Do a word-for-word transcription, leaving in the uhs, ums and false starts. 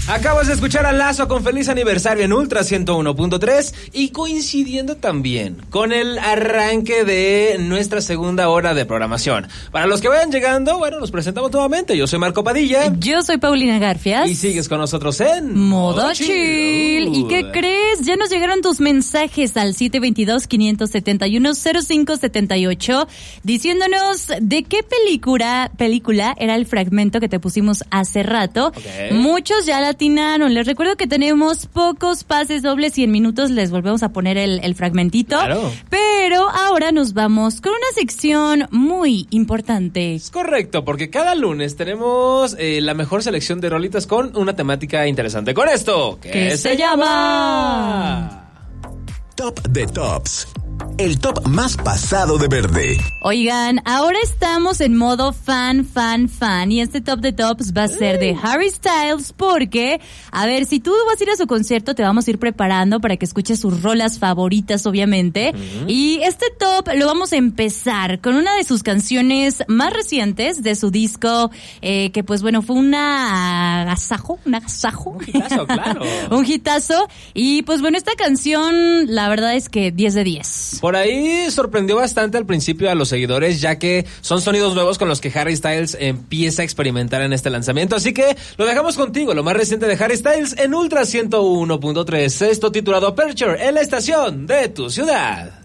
Acabas de escuchar a Lazo con Feliz Aniversario en Ultra ciento uno punto tres y coincidiendo también con el arranque de nuestra segunda hora de programación. Para los que vayan llegando, bueno, nos presentamos nuevamente. Yo soy Marco Padilla. Yo soy Paulina Garfias. Y sigues con nosotros en Modo, Modo Chill. Chill. ¿Y qué crees? Ya nos llegaron tus mensajes al siete dos dos, cinco siete uno, cero cinco siete ocho diciéndonos de qué película, película era el fragmento que te pusimos hace rato. Okay. Muchos ya la atinaron. Les recuerdo que tenemos pocos pases dobles y en minutos les volvemos a poner el, el fragmentito. Claro. Pero ahora nos vamos con una sección muy importante. Es correcto, porque cada lunes tenemos eh, la mejor selección de rolitas con una temática interesante. Con esto, ¿qué, ¿Qué se, se llama? Top de Tops. El top más pasado de verde. Oigan, ahora estamos en modo fan, fan, fan. Y este top de tops va a ser de Harry Styles porque, a ver, si tú vas a ir a su concierto, te vamos a ir preparando para que escuches sus rolas favoritas, obviamente. Uh-huh. Y este top lo vamos a empezar con una de sus canciones más recientes de su disco, eh, que pues bueno, fue una agasajo, un agasajo. Un hitazo, claro. Un hitazo. Y pues bueno, esta canción, la verdad es que diez de diez. Por ahí sorprendió bastante al principio a los seguidores, ya que son sonidos nuevos con los que Harry Styles empieza a experimentar en este lanzamiento. Así que lo dejamos contigo, lo más reciente de Harry Styles en Ultra ciento uno punto tres. Esto titulado Aperture en la estación de tu ciudad.